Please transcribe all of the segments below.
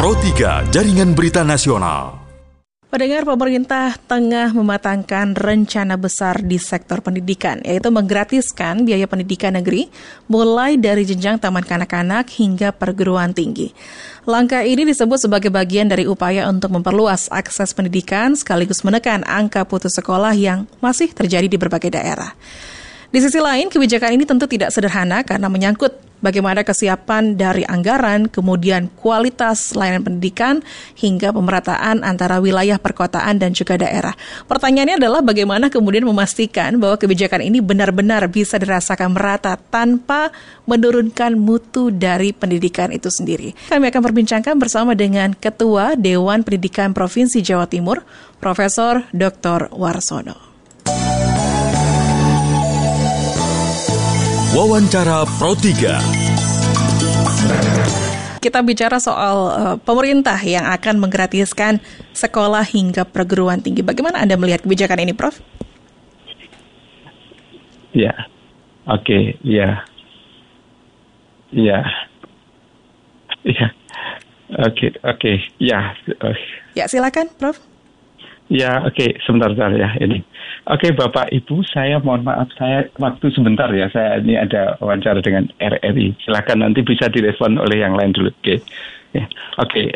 Pro 3 Jaringan Berita Nasional. Pendengar, pemerintah tengah mematangkan rencana besar di sektor pendidikan, yaitu menggratiskan biaya pendidikan negeri mulai dari jenjang taman kanak-kanak hingga perguruan tinggi. Langkah ini disebut sebagai bagian dari upaya untuk memperluas akses pendidikan sekaligus menekan angka putus sekolah yang masih terjadi di berbagai daerah. Di sisi lain, kebijakan ini tentu tidak sederhana karena menyangkut bagaimana kesiapan dari anggaran, kemudian kualitas layanan pendidikan, hingga pemerataan antara wilayah perkotaan dan juga daerah. Pertanyaannya adalah bagaimana kemudian memastikan bahwa kebijakan ini benar-benar bisa dirasakan merata tanpa menurunkan mutu dari pendidikan itu sendiri. Kami akan perbincangkan bersama dengan Ketua Dewan Pendidikan Provinsi Jawa Timur, Profesor Dr. Warsono. Wawancara Pro 3. Kita bicara soal pemerintah yang akan menggratiskan sekolah hingga perguruan tinggi. Bagaimana Anda melihat kebijakan ini, Prof? Ya, oke. Ya, silakan, Prof. Ya, oke. Sebentar ya ini. Oke, Bapak Ibu, saya mohon maaf, saya waktu sebentar ya. Saya ini ada wawancara dengan RRI. Silakan nanti bisa direspon oleh yang lain dulu. Oke. Ya. Oke,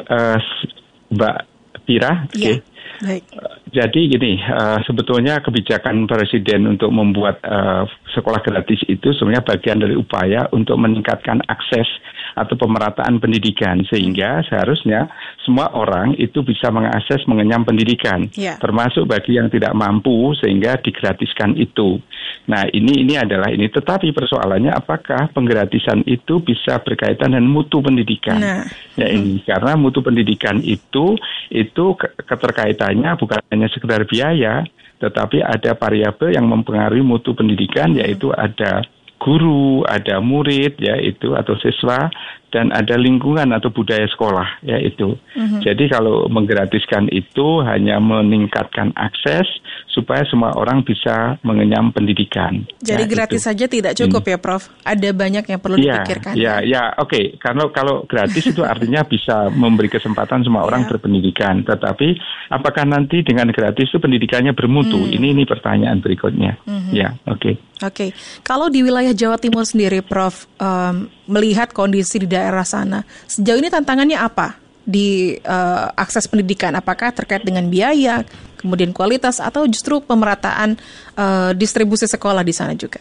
Mbak Pira. Oke. Ya, baik. Jadi gini, sebetulnya kebijakan Presiden untuk membuat sekolah gratis itu sebenarnya bagian dari upaya untuk meningkatkan akses atau pemerataan pendidikan, sehingga seharusnya semua orang itu bisa mengakses mengenyam pendidikan, termasuk bagi yang tidak mampu, sehingga digratiskan itu. Nah, ini adalah ini. Tetapi persoalannya apakah penggratisan itu bisa berkaitan dengan mutu pendidikan? Ya ini, karena mutu pendidikan itu keterkaitannya bukan hanya sekedar biaya, tetapi ada variabel yang mempengaruhi mutu pendidikan, yaitu ada guru, ada murid, yaitu atau siswa, dan ada lingkungan atau budaya sekolah, yaitu. Jadi kalau menggratiskan itu hanya meningkatkan akses supaya semua orang bisa mengenyam pendidikan. Jadi gratis saja tidak cukup ya, Prof? Ada banyak yang perlu dipikirkan. Oke. Kalau gratis itu artinya bisa memberi kesempatan semua orang berpendidikan. Tetapi apakah nanti dengan gratis itu pendidikannya bermutu? Ini pertanyaan berikutnya. Oke. Kalau di wilayah Jawa Timur sendiri, Prof, melihat kondisi di daerah sana, sejauh ini tantangannya apa di akses pendidikan? Apakah terkait dengan biaya, kemudian kualitas, atau justru pemerataan distribusi sekolah di sana juga?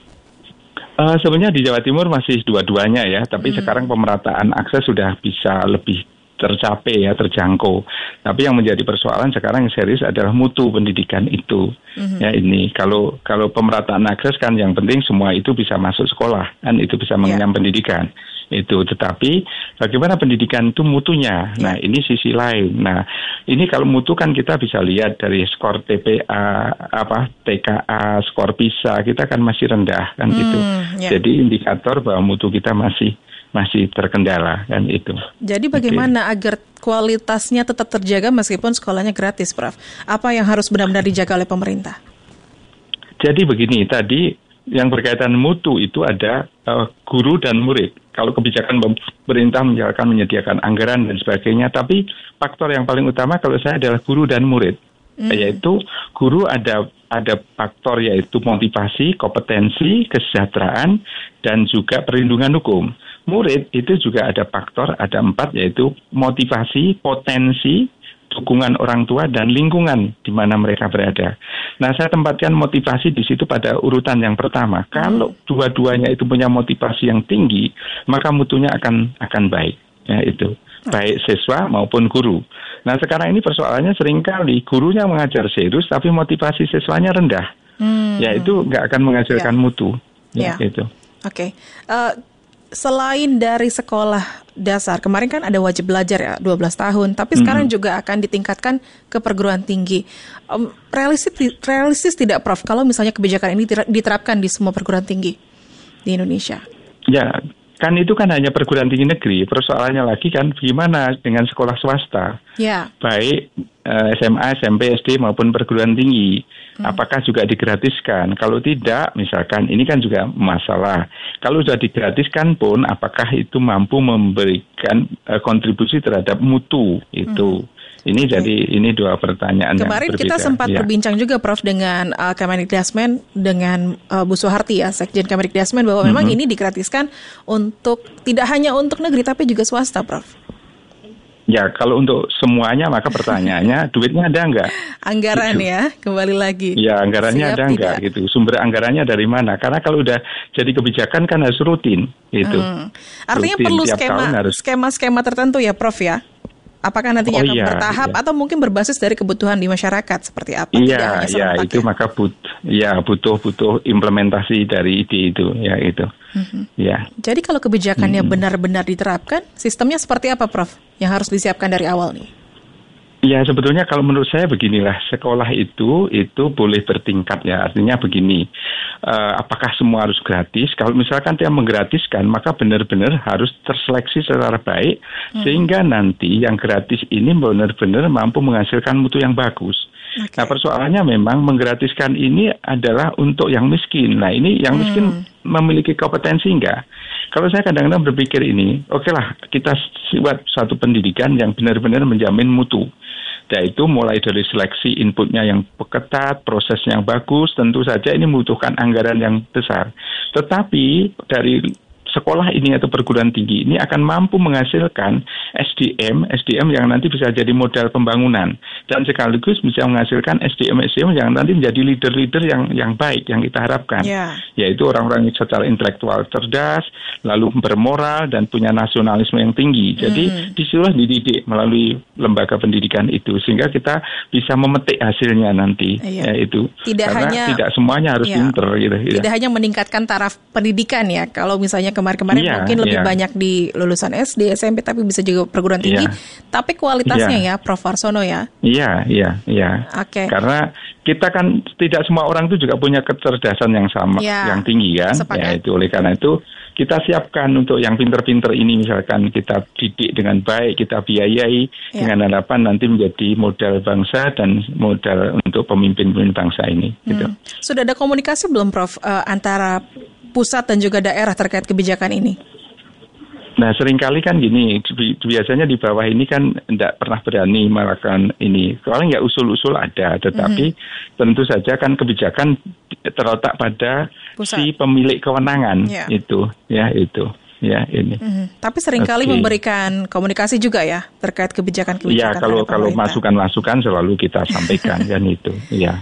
Sebenarnya di Jawa Timur masih dua-duanya ya, tapi sekarang pemerataan akses sudah bisa lebih tercapai ya, terjangkau. Tapi yang menjadi persoalan sekarang yang serius adalah mutu pendidikan itu. Ya ini kalau pemerataan akses kan yang penting semua itu bisa masuk sekolah, kan itu bisa mengenyam pendidikan. Itu, tetapi bagaimana pendidikan itu mutunya? Nah, ini sisi lain. Nah, ini kalau mutu kan kita bisa lihat dari skor TPA, TKA, skor PISA, kita kan masih rendah kan itu. Jadi indikator bahwa mutu kita masih terkendala kan itu. Jadi bagaimana agar kualitasnya tetap terjaga meskipun sekolahnya gratis, Prof? Apa yang harus benar-benar dijaga oleh pemerintah? Jadi begini, tadi yang berkaitan mutu itu ada guru dan murid. Kalau kebijakan pemerintah misalkan menyediakan anggaran dan sebagainya, tapi faktor yang paling utama kalau saya adalah guru dan murid. Yaitu guru ada faktor yaitu motivasi, kompetensi, kesejahteraan, dan juga perlindungan hukum. Murid itu juga ada faktor, ada 4, yaitu motivasi, potensi, dukungan orang tua, dan lingkungan di mana mereka berada. Nah, saya tempatkan motivasi di situ pada urutan yang pertama. Kalau dua-duanya itu punya motivasi yang tinggi, maka mutunya akan baik. Ya, itu. Baik siswa maupun guru. Nah, sekarang ini persoalannya seringkali gurunya mengajar serius, tapi motivasi siswanya rendah. Ya, itu nggak akan menghasilkan mutu. Gitu. Oke. Selain dari sekolah dasar, kemarin kan ada wajib belajar ya 12 tahun, tapi sekarang juga akan ditingkatkan ke perguruan tinggi. Realistis tidak, Prof, kalau misalnya kebijakan ini diterapkan di semua perguruan tinggi di Indonesia? Ya, Kan itu kan hanya perguruan tinggi negeri. Persoalannya lagi kan gimana dengan sekolah swasta? Ya. Baik SMA, SMP, SD maupun perguruan tinggi. Apakah juga digratiskan? Kalau tidak, misalkan ini kan juga masalah. Kalau sudah digratiskan pun, apakah itu mampu memberikan kontribusi terhadap mutu itu? Ini jadi ini dua pertanyaan kemarin yang berbeda. Kita sempat berbincang juga Prof dengan Kemendikdasmen dengan Bu Suharti ya, Sekjen Kemendikdasmen bahwa memang ini digratiskan untuk tidak hanya untuk negeri tapi juga swasta, Prof. Ya, kalau untuk semuanya maka pertanyaannya duitnya ada nggak? Anggaran gitu. Ya, kembali lagi. Ya, anggarannya ada nggak gitu? Sumber anggarannya dari mana? Karena kalau udah jadi kebijakan kan harus rutin gitu. Artinya rutin, perlu harus... skema tertentu ya, Prof ya? Apakah nantinya akan bertahap atau mungkin berbasis dari kebutuhan di masyarakat seperti apa? Iya, itu maka butuh implementasi dari ide itu, ya itu. Ya. Jadi kalau kebijakannya benar-benar diterapkan, sistemnya seperti apa, Prof? Yang harus disiapkan dari awal nih? Ya, sebetulnya kalau menurut saya beginilah, sekolah itu boleh bertingkat ya. Artinya begini, apakah semua harus gratis? Kalau misalkan dia menggratiskan, maka benar-benar harus terseleksi secara baik, sehingga nanti yang gratis ini benar-benar mampu menghasilkan mutu yang bagus. Okay. Nah, persoalannya memang menggratiskan ini adalah untuk yang miskin. Nah, ini yang miskin memiliki kompetensi enggak? Kalau saya kadang-kadang berpikir ini, oke lah, kita buat satu pendidikan yang benar-benar menjamin mutu. Yaitu mulai dari seleksi inputnya yang ketat, prosesnya yang bagus, tentu saja ini membutuhkan anggaran yang besar. Tetapi dari sekolah ini atau perguruan tinggi ini akan mampu menghasilkan SDM yang nanti bisa jadi modal pembangunan dan sekaligus bisa menghasilkan SDM yang nanti menjadi leader-leader yang baik yang kita harapkan, yaitu orang-orang yang secara intelektual cerdas, lalu bermoral dan punya nasionalisme yang tinggi. Jadi disitulah dididik melalui lembaga pendidikan itu sehingga kita bisa memetik hasilnya nanti, yaitu karena tidak semuanya harus pinter gitu. Tidak hanya meningkatkan taraf pendidikan ya, kalau misalnya kemarin mungkin lebih banyak di lulusan SD, SMP, tapi bisa juga perguruan tinggi. Tapi kualitasnya ya, Prof. Warsono ya. Iya. Okay. Karena kita kan tidak semua orang itu juga punya kecerdasan yang sama, yang tinggi kan. Ya, itu oleh karena itu kita siapkan untuk yang pinter-pinter ini, misalkan kita didik dengan baik, kita biayai dengan harapan nanti menjadi modal bangsa dan modal untuk pemimpin-pemimpin bangsa ini. Gitu. Sudah ada komunikasi belum, Prof, antara pusat dan juga daerah terkait kebijakan ini? Nah, seringkali kan gini, biasanya di bawah ini kan tidak pernah berani melakukan ini. Kalau nggak usul-usul ada, tetapi tentu saja kan kebijakan terletak pada si pemilik kewenangan itu. Tapi seringkali memberikan komunikasi juga ya terkait kebijakan-kebijakan. Iya, kalau masukan-masukan selalu kita sampaikan kan itu. Iya.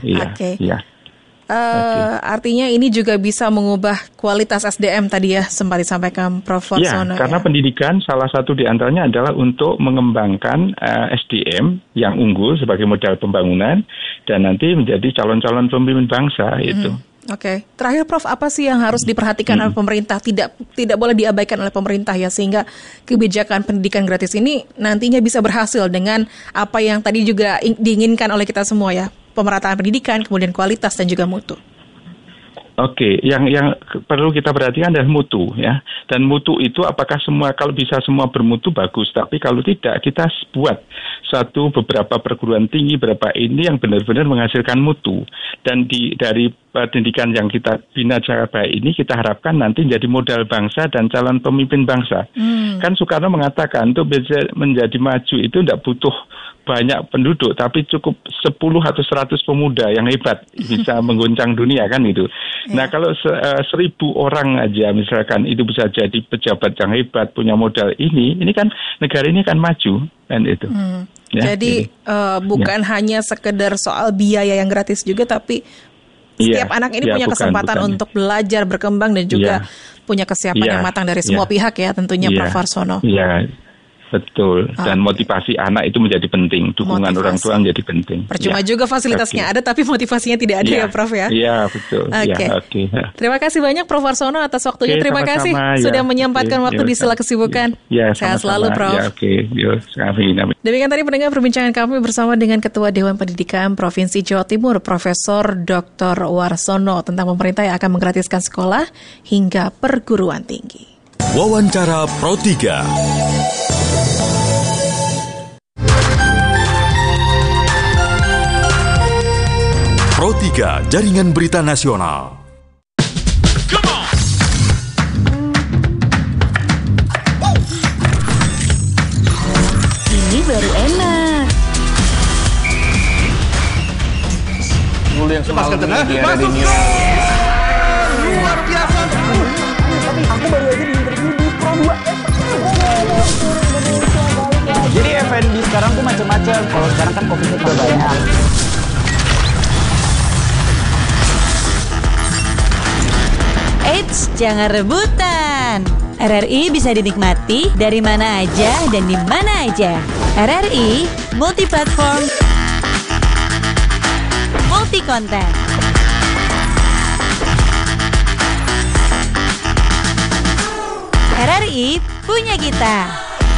Artinya ini juga bisa mengubah kualitas SDM tadi ya, sempat disampaikan Prof. Warsono. Karena pendidikan salah satu di antaranya adalah untuk mengembangkan SDM yang unggul sebagai modal pembangunan dan nanti menjadi calon-calon pemimpin bangsa itu. Oke. Terakhir Prof, apa sih yang harus diperhatikan oleh pemerintah? Tidak boleh diabaikan oleh pemerintah ya, sehingga kebijakan pendidikan gratis ini nantinya bisa berhasil dengan apa yang tadi juga diinginkan oleh kita semua ya. Pemerataan pendidikan, kemudian kualitas dan juga mutu. Oke, yang perlu kita perhatikan adalah mutu ya. Dan mutu itu apakah kalau bisa semua bermutu bagus, tapi kalau tidak kita buat beberapa perguruan tinggi ini yang benar-benar menghasilkan mutu. Dan dari pendidikan yang kita bina secara baik ini kita harapkan nanti menjadi modal bangsa dan calon pemimpin bangsa. Kan Soekarno mengatakan untuk menjadi maju itu tidak butuh banyak penduduk, tapi cukup 10 atau 100 pemuda yang hebat bisa mengguncang dunia kan itu. Nah kalau 1.000 orang aja misalkan itu bisa jadi pejabat yang hebat, punya modal ini kan negara ini akan maju kan itu. Jadi bukan hanya sekedar soal biaya yang gratis juga, tapi setiap anak ini punya kesempatan untuk belajar, berkembang dan juga punya kesiapan yang matang dari semua pihak ya tentunya, Prof. Warsono. Iya. Betul, dan motivasi anak itu menjadi penting, dukungan orang tua menjadi penting. Percuma juga fasilitasnya ada, tapi motivasinya tidak ada ya Prof ya? Iya, betul. Terima kasih banyak Prof. Warsono atas waktunya, terima kasih sudah menyempatkan waktu di sela kesibukan. Sehat selalu Prof. Demikian tadi pendengar perbincangan kami bersama dengan Ketua Dewan Pendidikan Provinsi Jawa Timur, Profesor Dr. Warsono, tentang pemerintah yang akan menggratiskan sekolah hingga perguruan tinggi. Wawancara Pro 3. Pro 3 Jaringan Berita Nasional. Ini baru enak. Dulu yang semalam dia ada di New luar biasa. Aku baru aja di interview di Pro 2. Jadi F&B sekarang tuh macam-macam. Kalau sekarang kan coffee shop banyak. Eits, jangan rebutan. RRI bisa dinikmati dari mana aja dan di mana aja. RRI multi platform, multi konten. RRI punya kita.